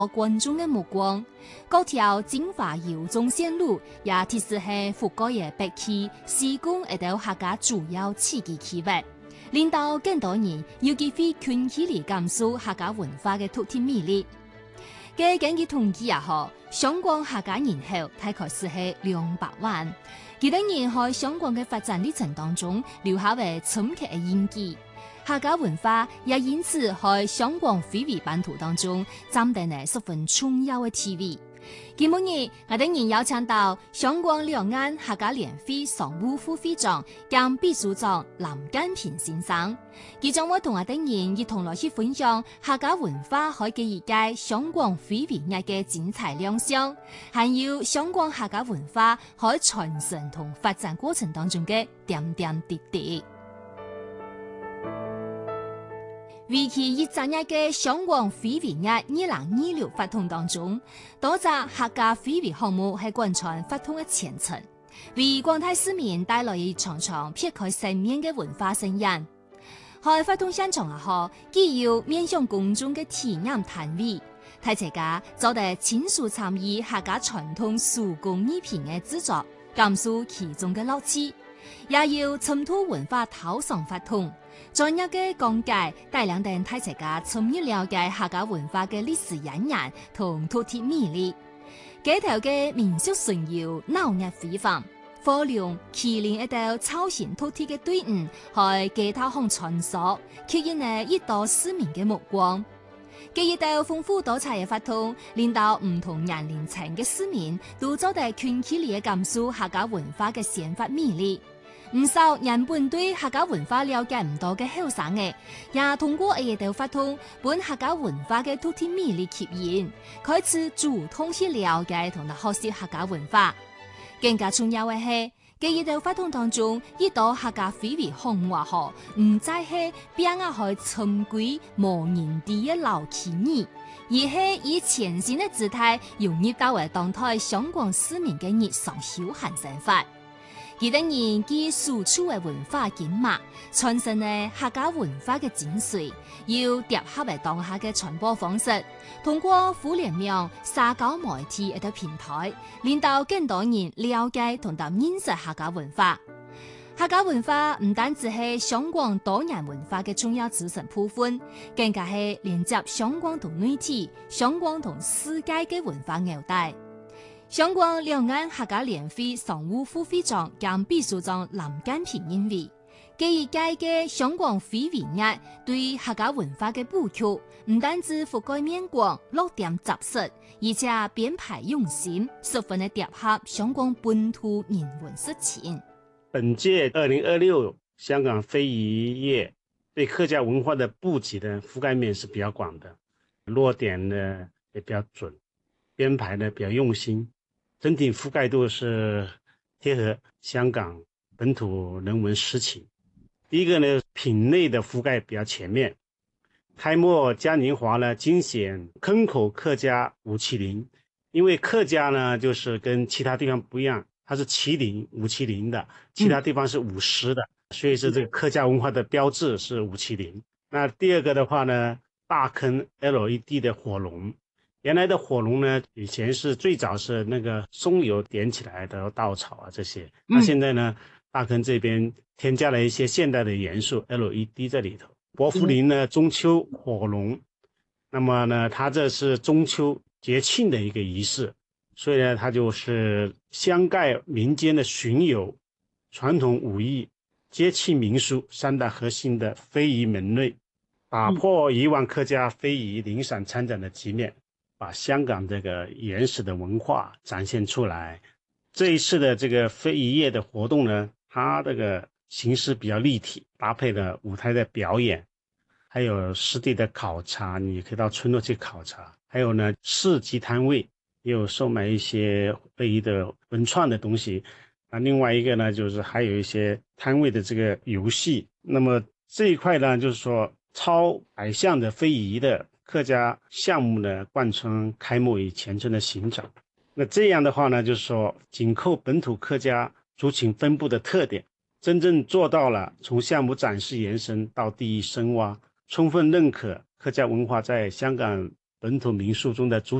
觀眾嘅目光，各條精華遊蹤線路也貼實係覆蓋嘅北區、施工一到客家主要刺激區域，令到更多人有機會近距離感受客家文化嘅獨特魅力。嘅根據統計也好，香港客家人口大概是係200萬，幾多年喺香港嘅發展歷程當中留下為深刻嘅印記。客家文化也因此喺香港非遺版圖當中佔定了十分重要嘅地位。今日我哋人邀請到香港兩岸客家聯會常務副會長兼秘書長林根平先生，佢將會同我哋人一同來去分享客家文化喺嘅一屆香港非遺日嘅精彩亮相，還有香港客家文化喺傳承同發展過程當中嘅點點滴滴。為期一整日嘅香港非遺日2026活動當中，多隻客家非遺項目係貫穿活動嘅前程，為廣大市民帶來一場場撇開生面嘅文化盛宴。喺活動現場後，既有面向公眾嘅體驗攤位，大家就得親屬參與客家傳統手工藝品嘅製作，感受其中嘅樂趣，也要滲透文化討賞活動。專業嘅講解帶領大家深入了解客家文化嘅歷史淵源同獨特魅力。街頭嘅民俗順遊鬧熱非凡，火龍、麒麟一道超前獨特嘅隊伍喺街頭上穿梭，吸引了一道市民嘅目光。這一道豐富多彩嘅活動，令到唔同年齡層嘅市民都做得近距離嘅感受客家文化嘅鮮活魅力。唔少原本對客家文化了解唔多嘅後生嘅，也通過呢道活動，本客家文化嘅獨特魅力吸引，開始主動去了解同埋學習客家文化。更加重要嘅係，呢道活動當中，一道客家非遺項目後，唔再係邊個去尋歸無人地嘅老企業，而係以全新嘅姿態融入到為當代香港市民嘅日常休閒生活。佢哋人以輸出嘅文化經脈，傳承嘅客家文化嘅精髓，要結合為當下嘅傳播方式，通過互聯網、社交媒體一個平台，令到更多人了解同埋認識客家文化。客家文化唔單止係香港多元文化嘅重要組成部分，更加係連接香港同內地、香港同世界嘅文化紐帶。香港兩岸客家聯會常務副會長兼秘書長林根平認為，這一屆嘅香港非遺日對客家文化嘅布局，唔單止覆蓋面廣、落點紮實，而且編排用心，十分的貼合香港本土人文實情。 本屆2026香港非遺夜對客家文化的布局的覆蓋面是比較廣的，落點呢也比較準，編排呢比較用心。整體覆蓋度是貼合香港本土人文實情。第一個呢，品類的覆蓋比較全面。開幕嘉年華呢，精選坑口客家570，因為客家呢就是跟其他地方不一樣，它是70 570的，其他地方是50的，所以是這個客家文化的標誌是570。那第二個的話呢，大坑 LED 的火龍。原來的火龍呢，以前是最早是那個松油點起來的稻草啊這些，那現在呢，大坑這邊添加了一些現代的元素 LED 在裏頭。薄扶林呢，中秋火龍，那麼呢，它這是中秋節慶的一個儀式，所以呢，它就是涵蓋民間的巡遊、傳統武藝、節慶民俗三大核心的非遺門類，打破以往客家非遺零散參展的局面，把香港這個原始的文化展現出來。這一次的這個非遺夜的活動呢，它這個形式比較立體，搭配了舞台的表演，還有實地的考察，你可以到村落去考察。還有呢，市集攤位也有售賣一些非遺的文創的東西。那另外一個呢，就是還有一些攤位的這個遊戲。那麼這一塊呢，就是說超100項的非遺的客家項目呢，貫穿開幕與前程的行程。那這樣的話呢，就是說緊扣本土客家族群分布的特點，真正做到了從項目展示延伸到地域深挖，充分認可客家文化在香港本土民俗中的主